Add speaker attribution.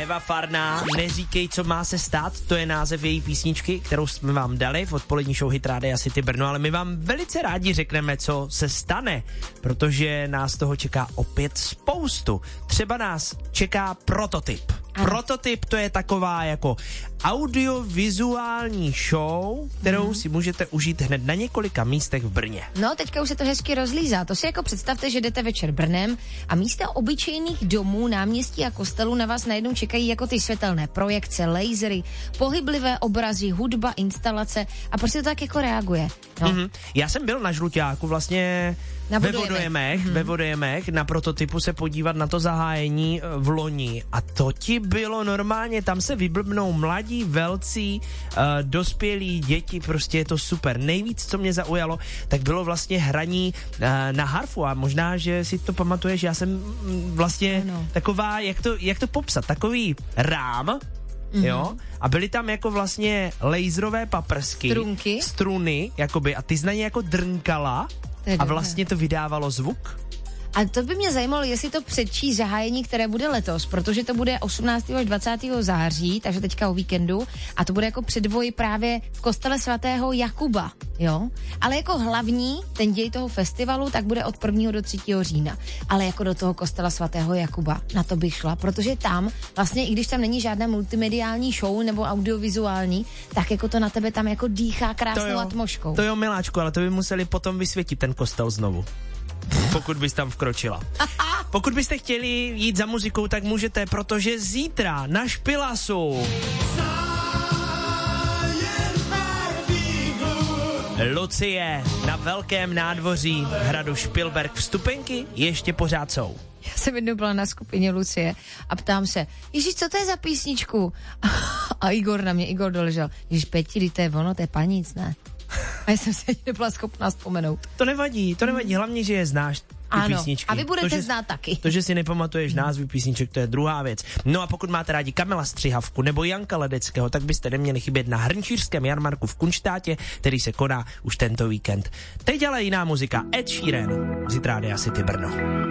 Speaker 1: Eva Farná, Neříkej, co má se stát, to je název její písničky, kterou jsme vám dali v odpolední show Hit Rádia City Brno, ale my vám velice rádi řekneme, co se stane, protože nás toho čeká opět spoustu. Třeba nás čeká Prototyp. Prototyp, to je taková jako audiovizuální show, kterou si můžete užít hned na několika místech v Brně.
Speaker 2: No, teďka už se to hezky rozlízá. To si jako představte, že jdete večer Brnem a místo obyčejných domů, náměstí a kostelů na vás najednou čekají jako ty světelné projekce, lasery, pohyblivé obrazy, hudba, instalace a prostě to tak jako reaguje. No.
Speaker 1: Já jsem byl na Žluťáku vlastně ve Vodojemech, na Prototypu se podívat na to zahájení v loni a to ti bylo normálně, tam se vyblbnou mladí, velcí, dospělí, děti, prostě je to super. Nejvíc, co mě zaujalo, tak bylo vlastně hraní na harfu a možná, že si to pamatuješ, já jsem vlastně taková, jak to popsat, takový rám, jo, a byly tam jako vlastně laserové paprsky, struny, jakoby, a ty jsi na ně jako drnkala a vlastně to vydávalo zvuk.
Speaker 2: A to by mě zajímalo, jestli to předčí zahájení, které bude letos, protože to bude 18. až 20. září, takže teďka o víkendu, a to bude jako předvoj právě v kostele svatého Jakuba, jo? Ale jako hlavní, ten děj toho festivalu, tak bude od 1. do 3. října. Ale jako do toho kostela svatého Jakuba, na to bych šla, protože tam, vlastně i když tam není žádná multimediální show nebo audiovizuální, tak jako to na tebe tam jako dýchá krásnou atmosférou.
Speaker 1: To jo, miláčku, ale to by museli potom vysvětit ten kostel znovu. Pokud bys tam vkročila. Pokud byste chtěli jít za muzikou, tak můžete, protože zítra na Špilasu Lucie na velkém nádvoří hradu Špilberk. Vstupenky ještě pořád jsou.
Speaker 2: Já jsem jednou byla na skupině Lucie a ptám se, Ježíš, co to je za písničku? A Igor doležel, Ježíš, Peti, to je ono, to je Paníc, ne? A já jsem se nebyla schopná vzpomenout.
Speaker 1: To nevadí, hlavně, že je znáš, ty písničky.
Speaker 2: A vy budete znát taky.
Speaker 1: To, že si nepamatuješ názvy písniček, to je druhá věc. No a pokud máte rádi Kamila Střihavku nebo Janka Ledeckého, tak byste neměli chybět na hrnčířském jarmarku v Kunštátě, který se koná už tento víkend. Teď ale jiná muzika. Ed Sheeran z Hit Rádia City Brno.